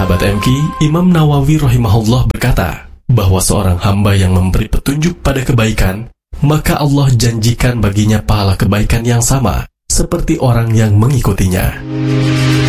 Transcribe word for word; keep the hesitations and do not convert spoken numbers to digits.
Sahabat M K, Imam Nawawi rahimahullah berkata, bahwa seorang hamba yang memberi petunjuk pada kebaikan, maka Allah janjikan baginya pahala kebaikan yang sama, seperti orang yang mengikutinya.